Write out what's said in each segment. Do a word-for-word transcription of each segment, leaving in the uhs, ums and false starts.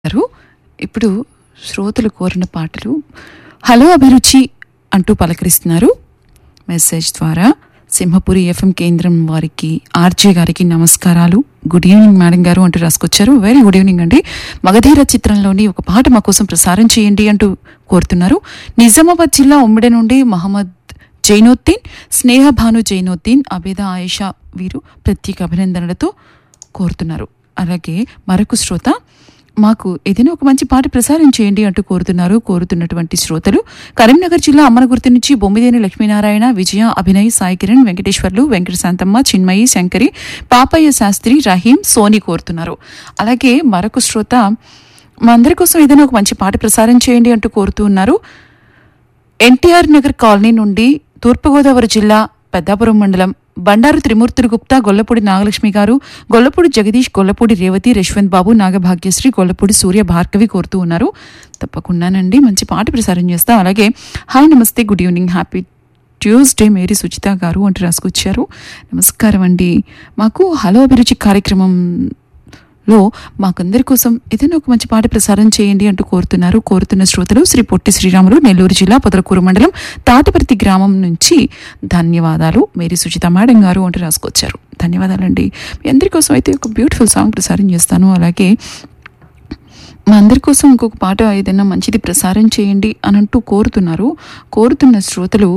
గారు ఇప్పుడు శ్రోతలు కోరిన పాటలు హలో అభిరుచి అంటూ పలకరిస్తున్నారు మెసేజ్ ద్వారా. సింహపురి ఎఫ్ఎం కేంద్రం వారికి ఆర్జే గారికి నమస్కారాలు, గుడ్ ఈవినింగ్ మేడం గారు అంటూ రాసుకొచ్చారు. వెరీ గుడ్ ఈవినింగ్ అండి. మగధీర చిత్రంలోని ఒక పాట మా కోసం ప్రసారం చేయండి అంటూ కోరుతున్నారు. నిజామాబాద్ జిల్లా ఉమ్మడి నుండి మహమ్మద్ జైనుద్దీన్, స్నేహభాను జైనుద్దీన్, అబేద ఆయేషా వీరు ప్రత్యేక అభినందనలతో కోరుతున్నారు. అలాగే మరొక శ్రోత మాకు ఏదైనా ఒక మంచి పాట ప్రసారం చేయండి అంటూ కోరుతున్నారు. కోరుతున్నటువంటి శ్రోతలు కరీంనగర్ జిల్లా అమ్మనగుర్తి నుంచి బొమ్మిదేని లక్ష్మీనారాయణ, విజయ, అభినయ్, సాయి కిరణ్, వెంకటేశ్వర్లు, వెంకట శాంతమ్మ, చిన్మయి, శంకరి, పాపయ్య శాస్త్రి, రహీం, సోని కోరుతున్నారు. అలాగే మరొక శ్రోత మా అందరి కోసం ఏదైనా ఒక మంచి పాట ప్రసారం చేయండి అంటూ కోరుతూ ఉన్నారు. ఎన్టీఆర్ నగర్ కాలనీ నుండి తూర్పుగోదావరి జిల్లా పెద్దాపురం మండలం బండారు త్రిమూర్తులు గుప్తా, గొల్లపూడి నాగలక్ష్మి గారు, గొల్లపూడి జగదీష్, గొల్లపూడి రేవతి, యశ్వంత్ బాబు, నాగభాగ్యశ్రీ, గొల్లపూడి సూర్య, భార్గవి కోరుతూ ఉన్నారు. తప్పకుండానండి మంచి పాట ప్రసారం చేస్తాం. అలాగే హాయ్ నమస్తే, good evening, happy Tuesday Mary Suchitha గారు అంటూ రాసుకొచ్చారు. నమస్కారం అండి. మాకు హలో అభిరుచి కార్యక్రమంలో మాకందరి కోసం ఏదైనా ఒక మంచి పాట ప్రసారం చేయండి అంటూ కోరుతున్నారు. కోరుతున్న శ్రోతలు శ్రీ పొట్టి శ్రీరాములు, నెల్లూరు జిల్లా పొదలకూరు మండలం తాటిపర్తి గ్రామం నుంచి ధన్యవాదాలు మేరీ సుచిత మేడం గారు అంటూ రాసుకొచ్చారు. ధన్యవాదాలండి. మీ అందరి కోసం అయితే ఒక బ్యూటిఫుల్ సాంగ్ ప్రసారం చేస్తాను. అలాగే మా అందరి కోసం ఇంకొక పాట ఏదైనా మంచిది ప్రసారం చేయండి అని అంటూ కోరుతున్నారు. కోరుతున్న శ్రోతలు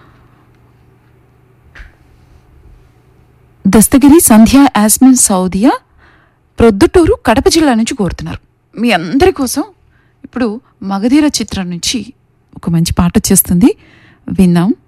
దస్తగిరి, సంధ్య, యాస్మిన్, సౌదియా, ప్రొద్దుటూరు, కడప జిల్లా నుంచి కోరుతున్నారు. మీ అందరి కోసం ఇప్పుడు మగధీర చిత్రం నుంచి ఒక మంచి పాట వచ్చేస్తుంది, విన్నాం.